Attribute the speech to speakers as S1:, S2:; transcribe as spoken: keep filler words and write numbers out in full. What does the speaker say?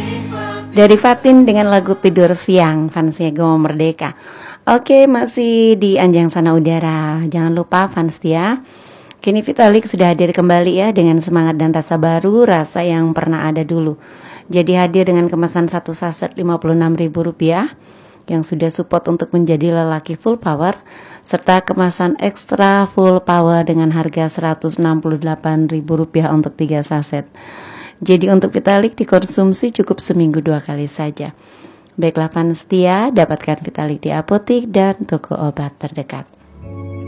S1: Dari Fatin dengan lagu Tidur Siang, Fansia Gema Merdeka. Oke, masih di Anjang Sana Udara. Jangan lupa fans ya, kini Vitalik sudah hadir kembali ya dengan semangat dan rasa baru, rasa yang pernah ada dulu. Jadi hadir dengan kemasan satu saset lima puluh enam ribu rupiah yang sudah support untuk menjadi lelaki full power, serta kemasan ekstra full power dengan harga seratus enam puluh delapan ribu rupiah untuk tiga saset. Jadi untuk Vitalik dikonsumsi cukup seminggu dua kali saja. Baiklah fans setia, dapatkan Vitalik di apotik dan toko obat terdekat.